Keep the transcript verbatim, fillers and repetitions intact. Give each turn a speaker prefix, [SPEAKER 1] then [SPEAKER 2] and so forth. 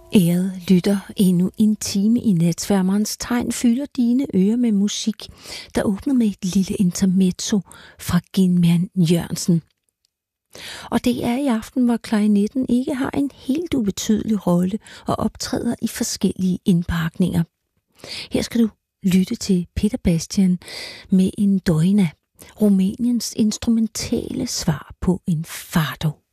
[SPEAKER 1] Ærede lytter, endnu en time i Natsværmerens Tegn fylder dine ører med musik, der åbner med et lille intermezzo fra Gin-Man Jørgensen. Og det er i aften, hvor klarinetten ikke har en helt ubetydelig rolle og optræder i forskellige indpakninger. Her skal du lytte til Peter Bastian med en Doina, Rumæniens instrumentale svar på en fado.